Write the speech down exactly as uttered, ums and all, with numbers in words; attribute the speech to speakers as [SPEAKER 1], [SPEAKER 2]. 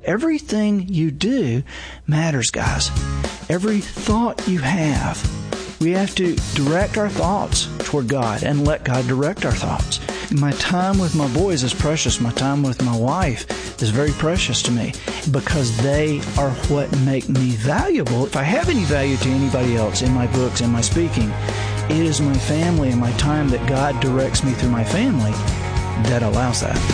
[SPEAKER 1] Everything you do matters, guys. Every thought you have. We have to direct our thoughts toward God and let God direct our thoughts. My time with my boys is precious. My time with my wife is very precious to me because they are what make me valuable. If I have any value to anybody else in my books and my speaking, it is my family and my time that God directs me through my family that allows that.